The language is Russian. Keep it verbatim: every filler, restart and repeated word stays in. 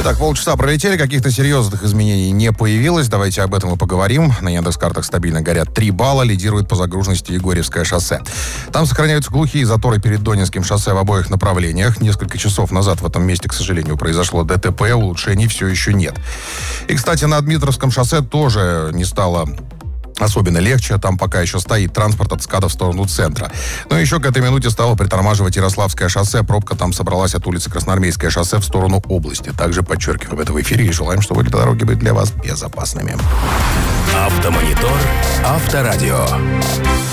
Итак, полчаса пролетели, каких-то серьезных изменений не появилось. Давайте об этом и поговорим. На Яндекс.Картах стабильно горят три балла, лидирует по загруженности Егорьевское шоссе. Там сохраняются глухие заторы перед Донецким шоссе в обоих направлениях. Несколько часов назад в этом месте, к сожалению, произошло ДТП, улучшений все еще нет. И, кстати, на Дмитровском шоссе тоже не стало особенно легче. Там пока еще стоит транспорт от СКАДа в сторону центра. Но еще к этой минуте стало притормаживать Ярославское шоссе. Пробка там собралась от улицы Красноармейское шоссе в сторону области. Также подчеркиваем это в эфире и желаем, чтобы дороги были для вас безопасными. Автомонитор, Авторадио.